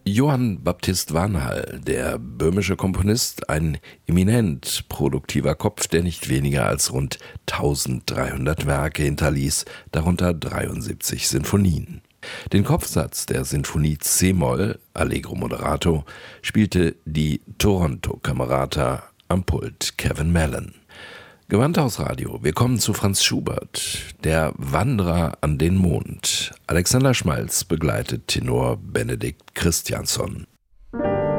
Johann Baptist Vanhal, der böhmische Komponist, ein eminent produktiver Kopf, der nicht weniger als rund 1300 Werke hinterließ, darunter 73 Sinfonien. Den Kopfsatz der Sinfonie C-Moll, Allegro Moderato, spielte die Toronto Camerata, am Pult Kevin Mallon. Gewandhausradio, wir kommen zu Franz Schubert, der Wanderer an den Mond. Alexander Schmalz begleitet Tenor Benedikt Christiansson.